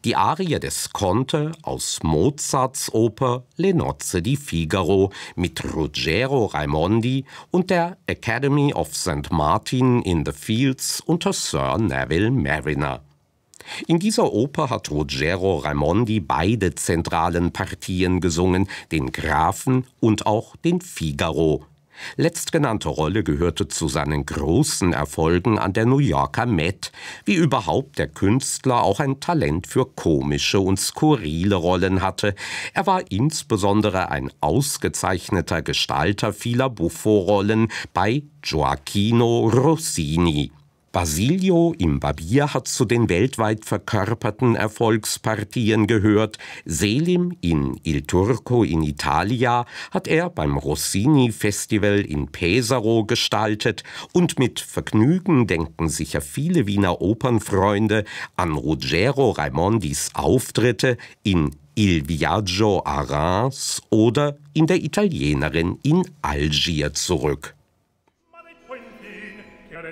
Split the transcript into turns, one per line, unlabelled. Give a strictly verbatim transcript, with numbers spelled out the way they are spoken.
Die Arie des Conte aus Mozarts Oper Le nozze di Figaro mit Ruggero Raimondi und der Academy of Saint Martin in the Fields unter Sir Neville Marriner. In dieser Oper hat Ruggero Raimondi beide zentralen Partien gesungen, den Grafen und auch den Figaro. Letztgenannte Rolle gehörte zu seinen großen Erfolgen an der New Yorker Met, wie überhaupt der Künstler auch ein Talent für komische und skurrile Rollen hatte. Er war insbesondere ein ausgezeichneter Gestalter vieler Buffo-Rollen bei Gioachino Rossini. Basilio im Barbier hat zu den weltweit verkörperten Erfolgspartien gehört. Selim in Il Turco in Italia hat er beim Rossini-Festival in Pesaro gestaltet. Und mit Vergnügen denken sicher viele Wiener Opernfreunde an Ruggero Raimondis Auftritte in Il Viaggio a Reims oder in der Italienerin in Algier zurück.